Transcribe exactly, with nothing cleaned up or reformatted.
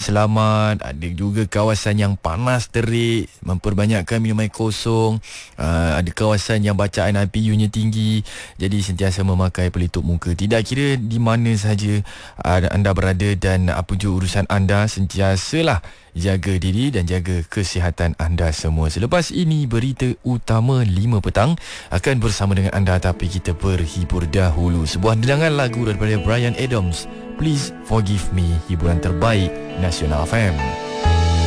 selamat. Ada juga kawasan yang panas terik, memperbanyakkan minum air kosong. uh, Ada kawasan yang bacaan I P U-nya tinggi, jadi sentiasa memakai pelitup muka. Tidak kira di mana sahaja anda berada dan apa juga urusan anda, sentiasalah jaga diri dan jaga kesihatan anda semua. Selepas ini, berita utama lima petang akan bersama dengan anda, tapi kita berhibur dahulu. Sebuah dendangan lagu daripada Bryan Adams, Please Forgive Me, hiburan terbaik Nasional F M.